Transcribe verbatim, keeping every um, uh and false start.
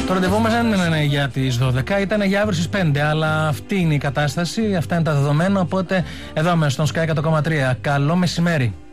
Το ραντεβού μας δεν είναι για τις δώδεκα, ήταν για αύριο στις πέντε, αλλά αυτή είναι η κατάσταση, αυτά είναι τα δεδομένα. Οπότε εδώ είμαστε στον Sky εκατό κόμμα τρία. Καλό μεσημέρι.